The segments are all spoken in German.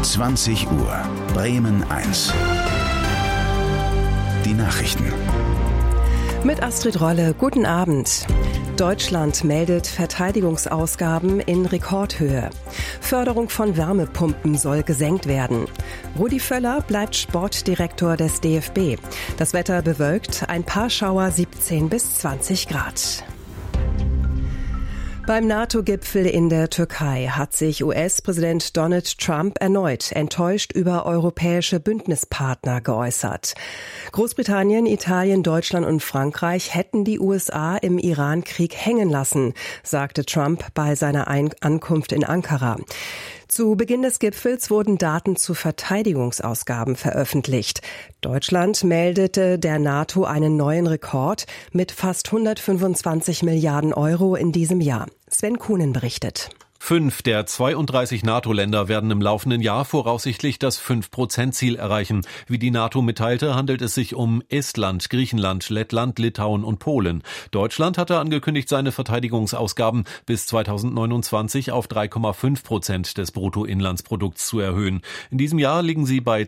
20 Uhr. Bremen 1. Die Nachrichten. Mit Astrid Rolle, guten Abend. Deutschland meldet Verteidigungsausgaben in Rekordhöhe. Förderung von Wärmepumpen soll gesenkt werden. Rudi Völler bleibt Sportdirektor des DFB. Das Wetter bewölkt, ein paar Schauer 17 bis 20 Grad. Beim NATO-Gipfel in der Türkei hat sich US-Präsident Donald Trump erneut enttäuscht über europäische Bündnispartner geäußert. Großbritannien, Italien, Deutschland und Frankreich hätten die USA im Iran-Krieg hängen lassen, sagte Trump bei seiner Ankunft in Ankara. Zu Beginn des Gipfels wurden Daten zu Verteidigungsausgaben veröffentlicht. Deutschland meldete der NATO einen neuen Rekord mit fast 125 Milliarden Euro in diesem Jahr. Sven Kuhnen berichtet. 5 der 32 NATO-Länder werden im laufenden Jahr voraussichtlich das 5%-Ziel erreichen. Wie die NATO mitteilte, handelt es sich um Estland, Griechenland, Lettland, Litauen und Polen. Deutschland hatte angekündigt, seine Verteidigungsausgaben bis 2029 auf 3,5% des Bruttoinlandsprodukts zu erhöhen. In diesem Jahr liegen sie bei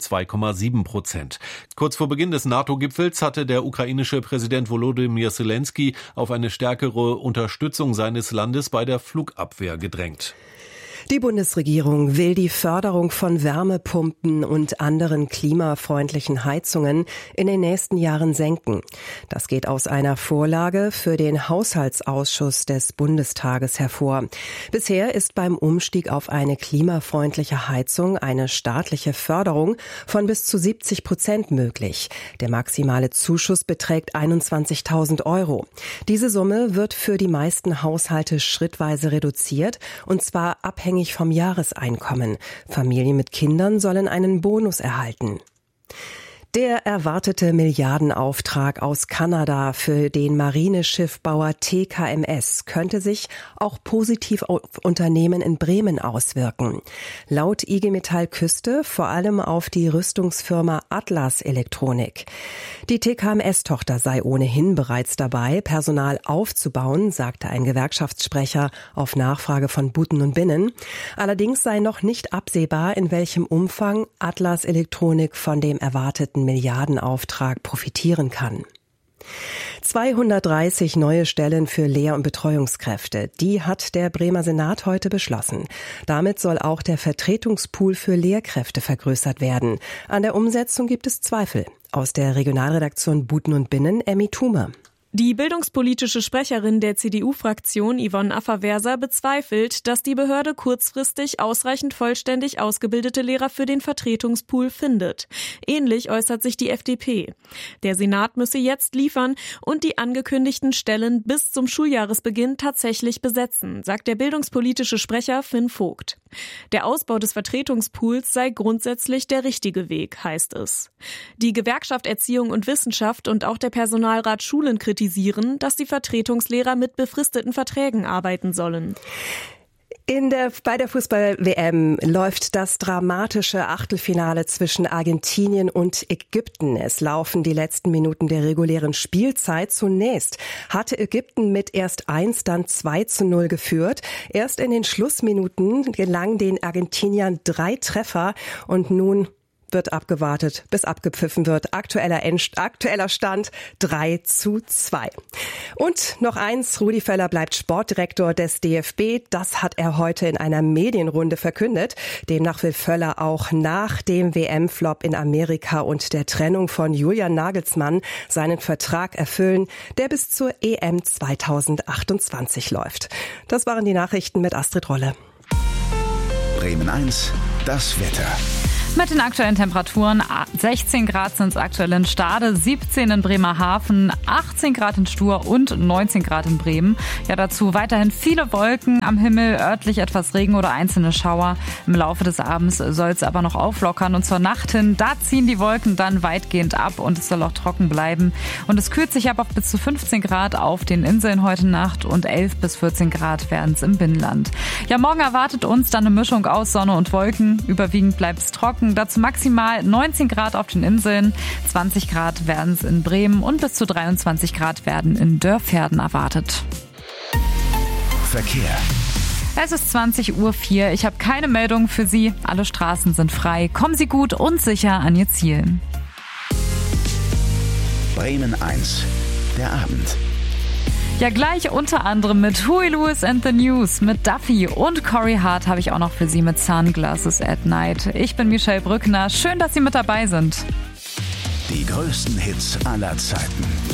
2,7%. Kurz vor Beginn des NATO-Gipfels hatte der ukrainische Präsident Volodymyr Zelensky auf eine stärkere Unterstützung seines Landes bei der Flugabwehr gedrängt. Die Bundesregierung will die Förderung von Wärmepumpen und anderen klimafreundlichen Heizungen in den nächsten Jahren senken. Das geht aus einer Vorlage für den Haushaltsausschuss des Bundestages hervor. Bisher ist beim Umstieg auf eine klimafreundliche Heizung eine staatliche Förderung von bis zu 70% möglich. Der maximale Zuschuss beträgt 21.000 Euro. Diese Summe wird für die meisten Haushalte schrittweise reduziert, und zwar abhängig vom Jahreseinkommen. Familien mit Kindern sollen einen Bonus erhalten. Der erwartete Milliardenauftrag aus Kanada für den Marineschiffbauer TKMS könnte sich auch positiv auf Unternehmen in Bremen auswirken. Laut IG Metall Küste vor allem auf die Rüstungsfirma Atlas Elektronik. Die TKMS-Tochter sei ohnehin bereits dabei, Personal aufzubauen, sagte ein Gewerkschaftssprecher auf Nachfrage von Buten und Binnen. Allerdings sei noch nicht absehbar, in welchem Umfang Atlas Elektronik von dem erwarteten Milliardenauftrag profitieren kann. 230 neue Stellen für Lehr- und Betreuungskräfte, die hat der Bremer Senat heute beschlossen. Damit soll auch der Vertretungspool für Lehrkräfte vergrößert werden. An der Umsetzung gibt es Zweifel. Aus der Regionalredaktion Buten und Binnen, Emmy Thumer. Die bildungspolitische Sprecherin der CDU-Fraktion Yvonne Afferwerser bezweifelt, dass die Behörde kurzfristig ausreichend vollständig ausgebildete Lehrer für den Vertretungspool findet. Ähnlich äußert sich die FDP. Der Senat müsse jetzt liefern und die angekündigten Stellen bis zum Schuljahresbeginn tatsächlich besetzen, sagt der bildungspolitische Sprecher Finn Vogt. Der Ausbau des Vertretungspools sei grundsätzlich der richtige Weg, heißt es. Die Gewerkschaft Erziehung und Wissenschaft und auch der Personalrat Schulen kritisieren, dass die Vertretungslehrer mit befristeten Verträgen arbeiten sollen. Bei der Fußball-WM läuft das dramatische Achtelfinale zwischen Argentinien und Ägypten. Es laufen die letzten Minuten der regulären Spielzeit. Zunächst hatte Ägypten mit erst 1, dann 2:0 geführt. Erst in den Schlussminuten gelangen den Argentiniern 3 Treffer und nun wird abgewartet, bis abgepfiffen wird. Aktueller Stand 3:2. Und noch eins, Rudi Völler bleibt Sportdirektor des DFB. Das hat er heute in einer Medienrunde verkündet. Demnach will Völler auch nach dem WM-Flop in Amerika und der Trennung von Julian Nagelsmann seinen Vertrag erfüllen, der bis zur EM 2028 läuft. Das waren die Nachrichten mit Astrid Rolle. Bremen 1, das Wetter. Mit den aktuellen Temperaturen 16 Grad sind es aktuell in Stade, 17 in Bremerhaven, 18 Grad in Stur und 19 Grad in Bremen. Ja, dazu weiterhin viele Wolken am Himmel, örtlich etwas Regen oder einzelne Schauer. Im Laufe des Abends soll es aber noch auflockern und zur Nacht hin, da ziehen die Wolken dann weitgehend ab und es soll auch trocken bleiben. Und es kühlt sich ab auf bis zu 15 Grad auf den Inseln heute Nacht und 11 bis 14 Grad werden es im Binnenland. Ja, morgen erwartet uns dann eine Mischung aus Sonne und Wolken. Überwiegend bleibt es trocken. Dazu maximal 19 Grad auf den Inseln, 20 Grad werden es in Bremen und bis zu 23 Grad werden in Dörferden erwartet. Verkehr. Es ist 20:04 Uhr. Ich habe keine Meldung für Sie. Alle Straßen sind frei. Kommen Sie gut und sicher an Ihr Ziel. Bremen 1, der Abend. Ja, gleich unter anderem mit Huey Lewis and the News, mit Duffy und Corey Hart habe ich auch noch für Sie mit Sunglasses at Night. Ich bin Michelle Brückner. Schön, dass Sie mit dabei sind. Die größten Hits aller Zeiten.